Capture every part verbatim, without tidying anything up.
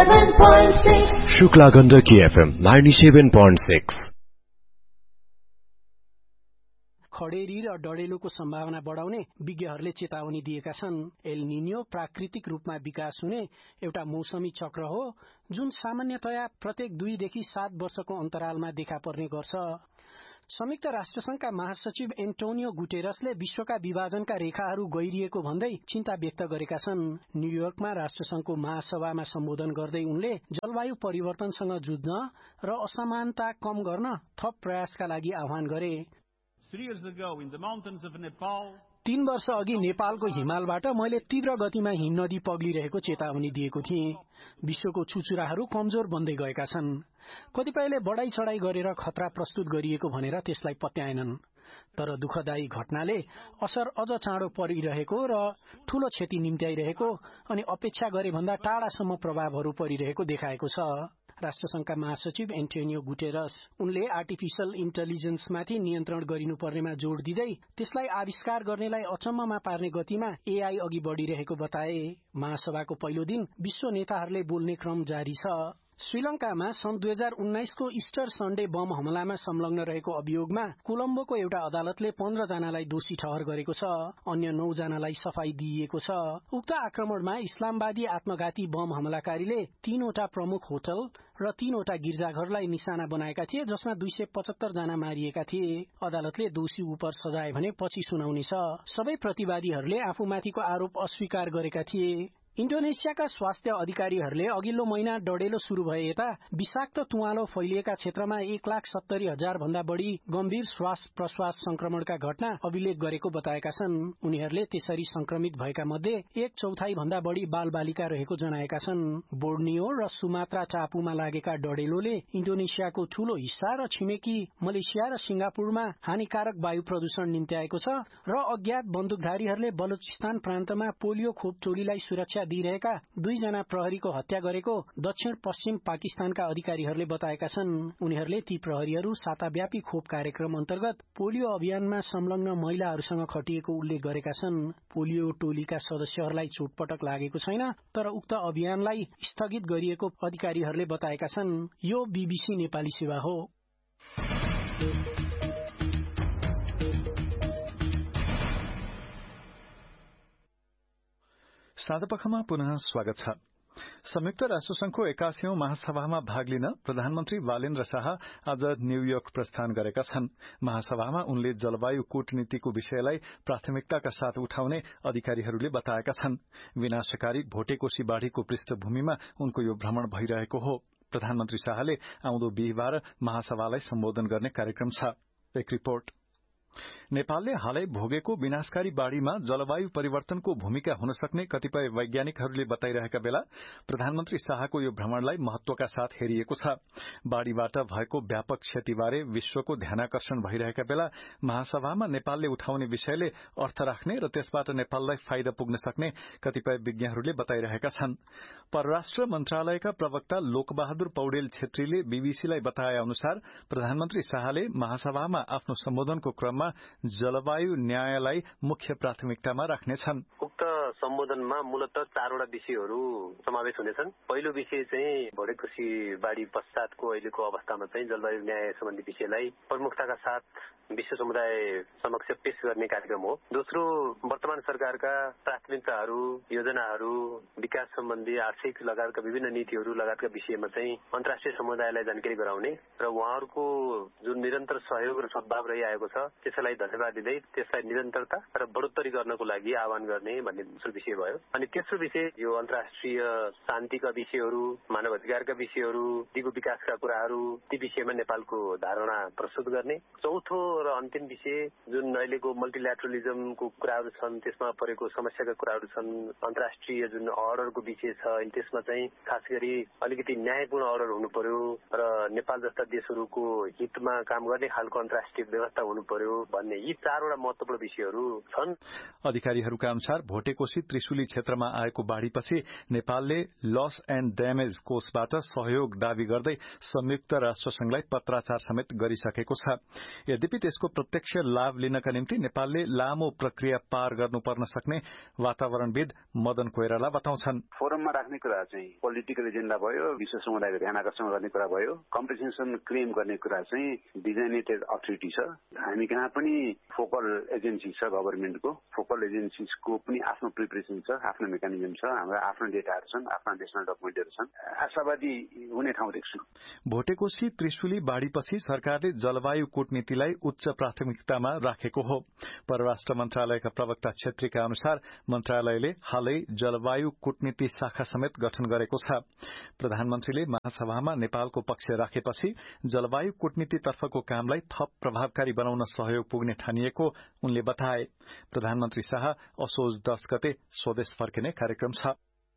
ninety-seven point six. Shukla Gandaki F M ninety-seven point six. खडेरी र डडेलोको सम्भावना बढाउने विज्ञहरूले चेतावनी दिएका छन्। एल निन्यो प्राकृतिक रूपमा विकास हुने एउटा मौसमी चक्र हो जुन सामान्यतया प्रत्येक दुईदेखि सात वर्षको अन्तरालमा देखा पर्ने गर्छ। संयुक्त राष्ट्रसंघका महासचिव एन्टोनियो गुटेरसले विश्वका विभाजनका रेखाहरू गहिरिएको भन्दै चिन्ता व्यक्त गरेका छन्। न्यूयोर्कमा राष्ट्रसंघको महासभामा सम्बोधन गर्दै उनले जलवायु परिवर्तनसँग जुझ्न र असमानता कम गर्न थप प्रयासका लागि आह्वान गरे। तीन वर्ष अघि नेपालको हिमालबाट मैले तीव्र गतिमा हिम नदी पग्लिरहेको चेतावनी दिएको थिएँ। विश्वको चुचुराहरू कमजोर बन्दै गएका छन्। कतिपयले बढाई चढाई गरेर खतरा प्रस्तुत गरिएको भनेर त्यसलाई पत्याएनन्। तर दुःखदायी घटनाले असर अझ चाँडो परिरहेको र ठूलो क्षति निम्त्याइरहेको अनि अपेक्षा गरे भन्दा टाढासम्म प्रभावहरू परिरहेको देखाएको छ। राष्ट्रसंघका महासचिव एन्टोनियो गुटेरस उनले आर्टिफिशियल इन्टेलिजेन्समाथि नियन्त्रण गरिनुपर्नेमा जोड़ दिँदै त्यसलाई आविष्कार गर्नेलाई अचम्ममा पार्ने गतिमा एआई अघि बढ़िरहेको बताए। महासभाको पहिलो दिन विश्व नेताहरूले बोल्ने क्रम जारी छ। श्रीलंकामा सन् दुई हजार उन्नाइस को इस्टर सन्डे बम हमलामा संलग्न रहेको अभियोगमा कोलम्बोको एउटा अदालतले पन्ध्र जनालाई दोषी ठहर गरेको छ। अन्य नौ जनालाई सफाई दिइएको छ। उक्त आक्रमणमा इस्लामवादी आत्मघाती बम हमलाकारीले तीनवटा प्रमुख होटल र तीनवटा गिर्जाघरलाई निशाना बनाएका थिए जसमा दुई सय पचहत्तर जना मारिएका थिए। अदालतले दोषी उपर सजाय भने पछि सुनाउनेछ। सबै प्रतिवादीहरूले आफूमाथिको आरोप अस्वीकार गरेका थिए। इन्डोनेसियाका स्वास्थ्य अधिकारीहरूले अघिल्लो महिना डडेलो शुरू भए यता विषाक्त तुवालो फैलिएका क्षेत्रमा एक लाख सत्तरी हजार भन्दा बढ़ी गम्भीर श्वास प्रश्वास संक्रमणका घटना अभिलेख गरेको बताएका छन्। उनीहरूले त्यसरी संक्रमित भएका मध्ये एक चौथाई भन्दा बढ़ी बाल बालिका रहेको जनाएका छन्। बोर्नियो र सुमात्रा टापुमा लागेका डडेलोले इन्डोनेसियाको ठूलो हिस्सा र छिमेकी मलेसिया र सिंगापुरमा हानिकारक वायु प्रदूषण निम्त्याएको छ र अज्ञात बन्दुकधारीहरूले बलुचिस्तान प्रान्तमा पोलियो खोप टोलीलाई सुरक्षा दिइरहेका दुईजना प्रहरीको हत्या गरेको दक्षिण पश्चिम पाकिस्तानका अधिकारीहरूले बताएका छन्। उनीहरूले ती प्रहरीहरू साताव्यापी खोप कार्यक्रम अन्तर्गत पोलियो अभियानमा संलग्न महिलाहरूसँग खटिएको उल्लेख गरेका छन्। पोलियो टोलीका सदस्यहरूलाई चोटपटक लागेको छैन तर उक्त अभियानलाई स्थगित गरिएको अधिकारीहरूले बताएका छन्। यो बीबीसी नेपाली सेवा हो। साँझपखमा पुनः स्वागत छ। संयुक्त राष्ट्रसंघको एकासीौं महासभामा भाग लिन प्रधानमन्त्री बालेन्द्र शाह आज न्यूयोर्क प्रस्थान गरेका छन्। महासभामा उनले जलवायु कूटनीतिको विषयलाई प्राथमिकताका साथ उठाउने अधिकारीहरूले बताएका छन्। विनाशकारी भोटेकोशी बाढ़ीको पृष्ठभूमिमा उनको यो भ्रमण भइरहेको हो। प्रधानमन्त्री शाहले आउँदो बिहीबार महासभालाई सम्बोधन गर्ने कार्यक्रम छ। एक रिपोर्ट। नेपालले हालै भोगेको विनाशकारी बाढ़ीमा जलवायु परिवर्तनको भूमिका हुन सक्ने कतिपय वैज्ञानिकहरूले बताइरहेका बेला प्रधानमन्त्री शाहको यो भ्रमणलाई महत्वका साथ हेरिएको छ। बाढ़ीबाट भएको व्यापक क्षतिबारे विश्वको ध्यानाकर्षण भइरहेका बेला महासभामा नेपालले उठाउने विषयले अर्थ राख्ने र त्यसबाट नेपाललाई फाइदा पुग्न सक्ने कतिपय विज्ञहरूले बताइरहेका छन्। परराष्ट्र मन्त्रालयका प्रवक्ता लोकबहादुर पौडेल छेत्रीले बीबीसीलाई बताए अनुसार प्रधानमन्त्री शाहले महासभामा आफ्नो सम्बोधनको क्रममा जलवायु न्यायलाई मुख्य प्राथमिकतामा राख्नेछन्। उक्त सम्बोधनमा मूलतः चारवटा विषयहरू समावेश हुनेछन्। पहिलो विषय चाहिँ भोटेकोशी बाढ़ी पश्चातको अहिलेको अवस्थामा चाहिँ जलवायु न्याय सम्बन्धी विषयलाई प्रमुखताका साथ विश्व समुदाय समक्ष पेश गर्ने कार्यक्रम हो। दोस्रो, वर्तमान सरकारका प्राथमिकताहरू, योजनाहरू, विकास सम्बन्धी आर्थिक लगायतका विभिन्न नीतिहरू लगायतका विषयमा चाहिँ अन्तर्राष्ट्रिय समुदायलाई जानकारी गराउने र उहाँहरूको जुन निरन्तर सहयोग र सद्भाव रहिआएको छ त्यसलाई धन्यवाद दिँदै त्यसलाई निरन्तरता र बढोत्तरी गर्नको लागि आह्वान गर्ने भन्ने दोस्रो विषय भयो। अनि तेस्रो विषय यो अन्तर्राष्ट्रिय शान्तिका विषयहरू, मानव अधिकारका विषयहरू, दिगो विकासका कुराहरू, ती विषयमा नेपालको धारणा प्रस्तुत गर्ने। चौथो र अन्तिम विषय जुन अहिलेको मल्टिल्याटरलिजमको कुराहरू छन् त्यसमा परेको समस्याका कुराहरू छन्, अन्तर्राष्ट्रिय जुन अर्डरको विषय छ त्यसमा चाहिँ खास गरी अलिकति न्यायपूर्ण अर्डर हुनु पर्यो र नेपाल जस्ता देशहरूको हितमा काम गर्ने खालको अन्तर्राष्ट्रिय व्यवस्था हुनु पर्यो भन्ने यी चारवटा महत्त्वपूर्ण विषयहरू छन्। अधिकारीहरूका अनुसार भोटेको भोटेकोशी त्रिशुली क्षेत्रमा आएको बाढ़ीपछि नेपालले लस एण्ड ड्यामेज कोषबाट सहयोग दावी गर्दै संयुक्त राष्ट्रसंघलाई पत्राचार समेत गरिसकेको छ। यद्यपि त्यसको प्रत्यक्ष लाभ लिनका निम्ति नेपालले लामो प्रक्रिया पार गर्नुपर्न सक्ने वातावरणविद मदन कोइराला बताउँछन्। फोरममा राख्ने कुरा चाहिँ पोलिटिकल एजेन्डा भयो, विश्व समुदायको ध्यान आकर्षण गर्ने कुरा भयो, कम्पेन्सेसन क्लेम गर्ने कुरा चाहिँ डिजाइनेटेड अथोरिटी छ। हामी कहाँ पनि फोकल एजेन्सी छ, गभर्नमेन्टको फोकल एजेन्सीको पनि आफ्नो प्रिपरेसन छ, आफ्नो मेकानिजम छ, हाम्रो आफ्नो डेटाहरू छन्, आफ्ना नेशनल डकुमेन्टहरू छन्। आशावादी हुने ठाउँ देख्छु। भोटेकोशी त्रिशुली बाढ़ीपछि सरकारले जलवायु कूटनीतिलाई उच्च प्राथमिकतामा राखेको हो। परराष्ट्र मन्त्रालयका प्रवक्ता छेत्रीका अनुसार मन्त्रालयले हालै जलवायु कूटनीति शाखा समेत गठन गरेको छ। प्रधानमन्त्रीले महासभामा नेपालको पक्ष राखेपछि जलवायु कूटनीतितर्फको कामलाई थप प्रभावकारी बनाउन सहयोग पुग्ने ठानिएको उनले बताए। प्रधानमन्त्री शाह असोज दस गते स्वदेश फर्किने कार्यक्रम छ।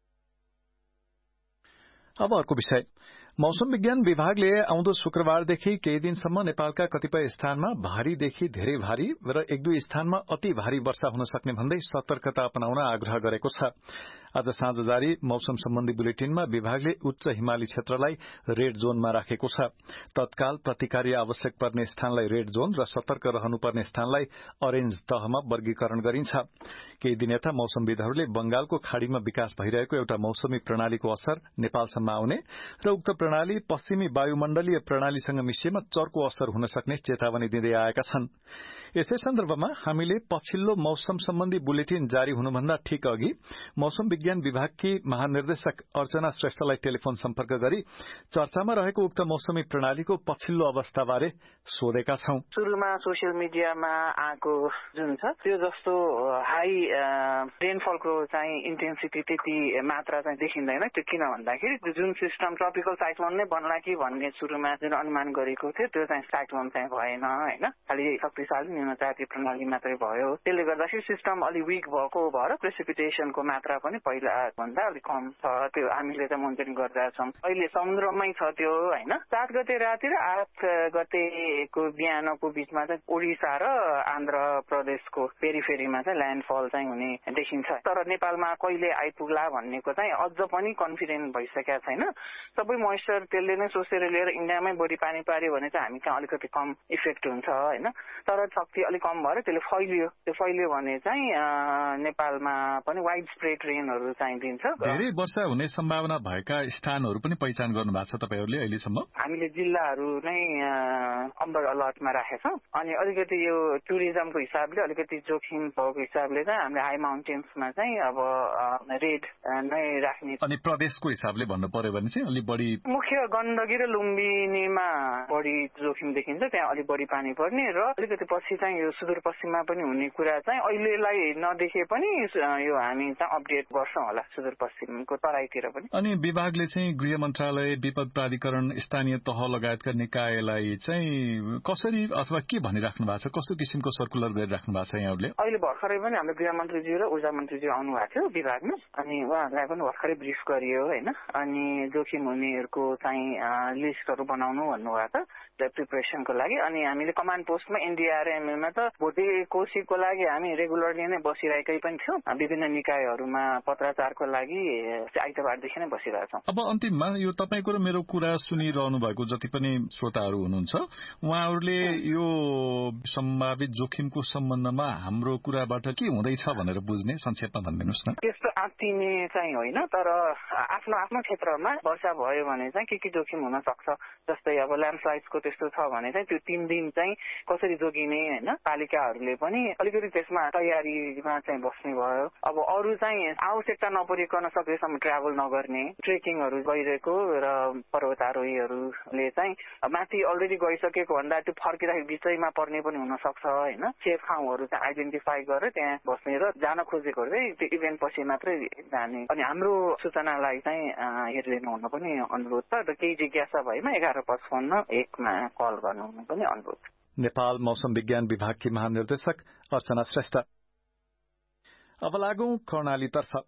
अब अर्को विषय, मौसम विज्ञान विभागले आउँदो शुक्रबारदेखि केही दिनसम्म नेपालका कतिपय स्थानमा भारीदेखि धेरै भारी र एक दुई स्थानमा अति भारी वर्षा हुन सक्ने भन्दै सतर्कता अपनाउन आग्रह गरेको छ। आज साँझ जारी मौसम सम्बन्धी बुलेटिनमा विभागले उच्च हिमाली क्षेत्रलाई रेड जोनमा राखेको छ। तत्काल प्रतिकारी आवश्यक पर्ने स्थानलाई रेड जोन र सतर्क रहनुपर्ने स्थानलाई अरेन्ज तहमा वर्गीकरण गरिन्छ। केही दिन यता मौसमविदहरूले बंगालको खाड़ीमा विकास भइरहेको एउटा मौसमी प्रणालीको असर नेपालसम्म आउने र उक्त प्रणाली पश्चिमी वायुमण्डलीय प्रणालीसँग मिसिएमा चर्को असर हुन सक्ने चेतावनी दिँदै आएका छन्। यसै सन्दर्भमा हामीले पछिल्लो मौसम सम्बन्धी बुलेटिन जारी हुनुभन्दा ठिक अघि मौसम विज्ञान विभागकी महानिर्देशक अर्चना श्रेष्ठलाई टेलिफोन सम्पर्क गरी चर्चामा रहेको उक्त मौसमी प्रणालीको पछिल्लो अवस्थाबारे सोधेका छौं। सुरुमा सोसियल मिडियामा आएको जुन छ त्यो जस्तो हाई रेनफलको चाहिँ इन्टेन्सिटी त्यति मात्रा चाहिँ देखिँदैन। त्यो किन भन्दाखेरि जुन सिस्टम ट्रपिकल साइक्लोन नै बन्ला कि भन्ने सुरुमा जुन अनुमान गरेको थियो त्यो चाहिँ साइक्लोन चाहिँ भएन होइन, खालि शक्तिशाली न्यूनचापी प्रणाली मात्रै भयो। त्यसले गर्दाखेरि सिस्टम अलि विक भएको भएर प्रेसिपिटेसनको मात्रा पनि पहिला भन्दा अलिक कम छ। त्यो हामीले चाहिँ मोनिटरिङ गरिरहेका छौँ। अहिले समुद्रमै छ त्यो होइन। सात गते राति र आठ गतेको बिहानको बिचमा चाहिँ ओडिसा र आन्ध्र प्रदेशको पेरिफेरीमा चाहिँ ल्यान्डफल चाहिँ हुने देखिन्छ। तर नेपालमा कहिले आइपुग्ला भन्नेको चाहिँ अझ पनि कन्फिडेन्ट भइसकेका छैन। सबै मोइस्चर त्यसले नै सोचेर लिएर इन्डियामै बढी पानी पार्यो भने चाहिँ हामी कहाँ अलिकति कम इफेक्ट हुन्छ होइन। तर शक्ति अलिक कम भएर त्यसले फैलियो। त्यो फैलियो भने चाहिँ नेपालमा पनि वाइड स्प्रेड रेनहरू चाहिँ दिन्छ। धेरै वर्षा हुने सम्भावना भएका स्थानहरू पनि पहिचान गर्नु भएको छ तपाईहरूले अहिलेसम्म? हामीले जिल्लाहरू नै अम्बर अलर्टमा राखेका छौँ। अनि अलिकति यो टुरिज्मको हिसाबले अलिकति जोखिम भएको हिसाबले चाहिँ हामीले हाई माउन्टेन्समा चाहिँ अब रेड नै राख्ने। अनि प्रदेशको हिसाबले भन्नु पर्यो भने चाहिँ अलिक बढी मुख्य गण्डकी र लुम्बिनीमा बढी जोखिम देखिन्छ। त्यहाँ अलिक बढी पानी पर्ने र अलिकति पछि चाहिँ यो सुदूरपश्चिममा पनि हुने कुरा चाहिँ अहिलेलाई नदेखे पनि यो हामी चाहिँ अपडेट गर्छौँ होला सुदूरपश्चिमको तराईतिर पनि। अनि विभागले चाहिँ गृह मन्त्रालय, विपद प्राधिकरण, स्थानीय तह लगायतका निकायलाई चाहिँ कसरी अथवा के भनिराख्नु भएको छ? कस्तो किसिमको सर्कुलर गरिराख्नु भएको छ यहाँहरूले? अहिले भर्खरै पनि हाम्रो गृह मन्त्रीज्यू र ऊर्जा मन्त्रीज्यू आउनु भएको थियो विभागमा। अनि उहाँहरूलाई पनि भर्खरै ब्रिफ गरियो होइन। अनि जोखिम हुनेहरूको चाहिँ लिस्टहरू बनाउनु भन्नुभएको छ प्रिपरेसनको लागि। अनि हामीले कमान्ड पोस्टमा एनडीआरएममा त भोटे कोशीको लागि हामी रेगुलरली नै बसिरहेकै पनि थियौँ। विभिन्न निकायहरूमा पत्राचारको लागि आइतबारदेखि नै बसिरहेका छौँ। अब अन्तिममा यो तपाईँको र मेरो कुरा सुनिरहनु भएको जति पनि श्रोताहरू हुनुहुन्छ उहाँहरूले यो सम्भावित जोखिमको सम्बन्धमा हाम्रो कुराबाट के हुँदैछ भनेर बुझ्ने संक्षेपमा भनिदिनुहोस् न। त्यस्तो आत्तिने चाहिँ होइन, तर आफ्नो आफ्नो क्षेत्रमा वर्षा भयो भने चाहिँ के के जोखिम हुन सक्छ। जस्तै अब ल्यान्डस्लाइड्सको त्यस्तो छ भने चाहिँ त्यो तीन दिन चाहिँ कसरी जोगिने होइन। पालिकाहरूले पनि अलिकति त्यसमा तयारीमा चाहिँ बस्ने भयो। अब अरू चाहिँ आवश्यकता नपरिकन सकेसम्म ट्राभल नगर्ने, ट्रेकिङहरू गइरहेको र पर्वतारोहीहरूले चाहिँ माथि अलरेडी गइसकेको भन्दा त्यो फर्किँदाखेरि बिचैमा पर्ने पनि हुन सक्छ होइन। सेफ ठाउँहरू चाहिँ आइडेन्टिफाई गरेर त्यहाँ बस्ने र जान खोजेकोहरू चाहिँ त्यो इभेन्ट पछि मात्रै जाने। अनि हाम्रो सूचनालाई चाहिँ हेरिदिनु हुन पनि अनुरोध छ र केही जिज्ञासा भएमा एघार पचपन्न एकमा कल गर्नु पनि अनुरोध। नेपाल मौसम विज्ञान विभागकी महानिर्देशक अर्चना श्रेष्ठ। अब लागौं कर्णालीतर्फ।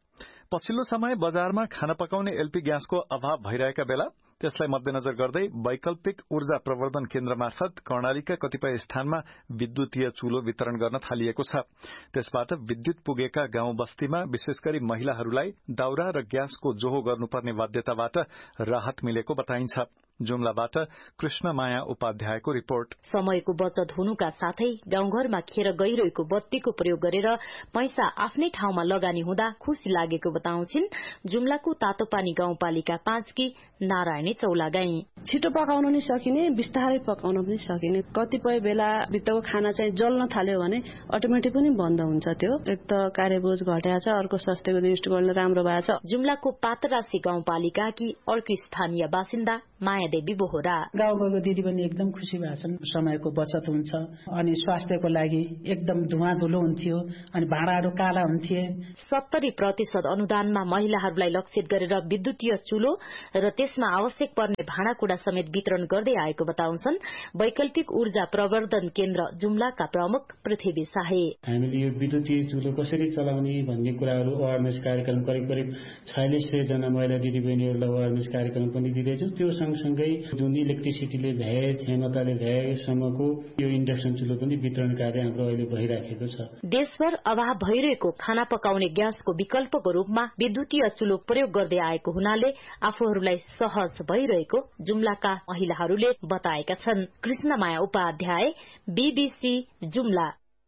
पछिल्लो समय बजारमा खाना पकाउने एलपी ग्यासको अभाव भइरहेका बेला त्यसलाई मध्यनजर गर्दै वैकल्पिक ऊर्जा प्रवर्धन केन्द्र मार्फत कर्णालीका कतिपय स्थानमा विद्युतीय चूलो वितरण गर्न थालिएको छ। त्यसबाट विद्युत पुगेका गाउँ बस्तीमा विशेष गरी महिलाहरूलाई दाउरा र ग्यासको जोहो गर्नुपर्ने बाध्यताबाट राहत मिलेको बताइन्छ। जुम्लाबाट कृष्णमाया उपाध्यायको रिपोर्ट। समयको बचत हुनुका साथै गाउँघरमा खेर गइरहेको बत्तीको प्रयोग गरेर पैसा आफ्नै ठाउँमा लगानी हुँदा खुशी लागेको बताउँछिन् जुम्लाको तातोपानी गाउँपालिका पाँचकी नारायणी चौलागाई। छिटो पकाउन नि सकिने, बिस्तारै पकाउन पनि सकिने। कतिपय बेला भित्रको खाना चाहिँ जल्न थाल्यो भने अटोमेटिक पनि बन्द हुन्छ। त्यो एक त कार्यबोझ घटेको छ, अर्को स्वास्थ्यको दृष्टिकोणले राम्रो भएको छ। जुम्लाको पातरासी गाउँपालिकाकी अर्की स्थानीय बासिन्दा माया देवी बोहरा। गाउँ गएको दिदी पनि एकदम खुसी भएछन्। समयको बचत हुन्छ अनि स्वास्थ्यको लागि एकदम धुवा धुलो हुन्थ्यो अनि भाँडाहरू काला हुन्थे। सत्तरी प्रतिशत अनुदानमा महिलाहरूलाई लक्षित गरेर विद्युतीय चुलो र त्यसमा आवश्यक पर्ने भाँडाकुँडा समेत वितरण गर्दै आएको बताउँछन् वैकल्पिक ऊर्जा प्रवर्धन केन्द्र जुम्लाका प्रमुख पृथ्वी शाहे। हामीले यो विद्युतीय चुलो कसरी चलाउने भन्ने कुराहरू अवेरनेस कार्यक्रम करिब करिब छयालिस सय जना महिला दिदीबहिनीहरूलाई अवेरनेस कार्यक्रम पनि दिँदैछौँ। त्यो सँगसँगै जुन इलेक्ट्रिसिटीले भ्याए क्षमताले भ्याएसम्मको यो इन्डक्सन चुलो पनि वितरण कार्य हाम्रो अहिले भइराखेको छ। देशभर अभाव भइरहेको खाना पकाउने ग्यासको विकल्पको रूपमा विद्युतीय चुलो प्रयोग गर्दै आएको हुनाले आफूहरूलाई सहज भइरहेको जुम्लाका महिलाहरूले बताएका छन्। कृष्णमाया उपाध्याय, बीबीसी जुम्ला।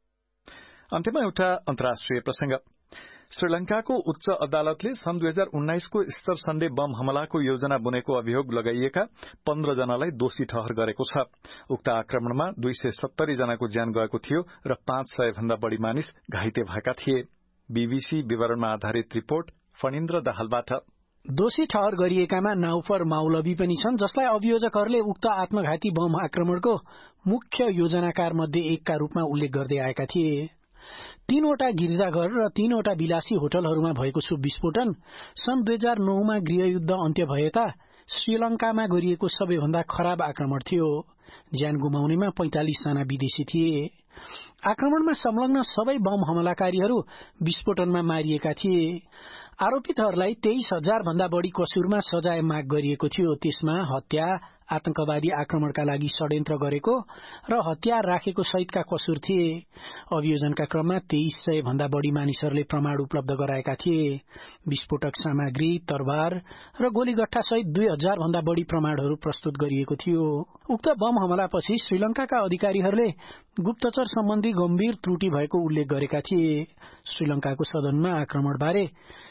अन्त्यमा एउटा अन्तर्राष्ट्रिय प्रसंग। श्रीलंकाको उच्च अदालतले सन् दुई हजार उन्नाइसको स्तर सन्डे बम हमलाको योजना बुनेको अभियोग लगाइएका पन्ध्र जनालाई दोषी ठहर गरेको छ। उक्त आक्रमणमा दुई सय सत्तरी जनाको ज्यान गएको थियो र पाँच सय भन्दा बढ़ी मानिस घाइते भएका थिए। बीबीसी विवरणमा आधारित रिपोर्ट फणिन्द्र दाहालबाट। दोषी ठहर गरिएकामा नाउफर माउलवी पनि छन्, जसलाई अभियोजकहरूले उक्त आत्मघाती बम आक्रमणको मुख्य योजनाकार मध्ये एकका रूपमा उल्लेख गर्दै आएका थिए। तीनवटा गिर्जाघर र तीनवटा विलासी होटलहरूमा भएको सो विस्फोटन सन् दुई हजार नौमा गृहयुद्ध अन्त्य भएता श्रीलंकामा गरिएको सबैभन्दा खराब आक्रमण थियो। ज्यान गुमाउनेमा पैंतालिस जना विदेशी थिए। आक्रमणमा संलग्न सबै बम हमलाकारीहरू विस्फोटनमा मारिएका थिए। आरोपितहरूलाई तेइस हजार भन्दा बढ़ी कसुरमा सजाय माग गरिएको थियो। त्यसमा हत्या, आतंकवादी आक्रमणका लागि षड्यन्त्र गरेको र हतियार राखेको सहितका कसुर थिए। अभियोजनका क्रममा तेइस सय भन्दा बढ़ी मानिसहरूले प्रमाण उपलब्ध गराएका थिए। विस्फोटक सामग्री, तरबार र गोलीगट्टा सहित दुई हजार भन्दा बढ़ी प्रमाणहरू प्रस्तुत गरिएको थियो। उक्त बम हमलापछि श्रीलंकाका अधिकारीहरूले गुप्तचर सम्बन्धी गम्भीर त्रुटि भएको उल्लेख गरेका थिए। श्रीलंकाको सदनमा आक्रमणबारे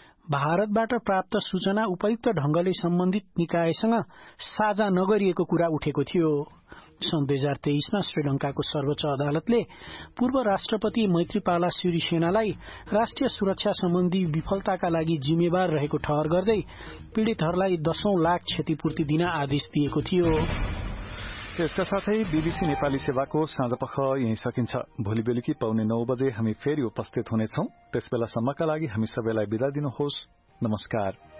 भारतबाट प्राप्त सूचना उपयुक्त ढंगले सम्बन्धित निकायसँग साझा नगरिएको कुरा उठेको थियो। सन् दुई हजार तेइसमा श्रीलंकाको सर्वोच्च अदालतले पूर्व राष्ट्रपति मैत्रीपाला सिरिसेनालाई राष्ट्रिय सुरक्षा सम्बन्धी विफलताका लागि जिम्मेवार रहेको ठहर गर्दै पीड़ितहरूलाई दशौं लाख क्षतिपूर्ति दिन आदेश दिएको थियो। यसका साथै बीबीसी नेपाली सेवाको साँझपख यही सकिन्छ। भोलि बेलुकी पाउने नौ बजे हामी फेरि उपस्थित हुनेछौं। त्यसबेलासम्मका लागि हामी सबैलाई बिदा दिनुहोस्। नमस्कार।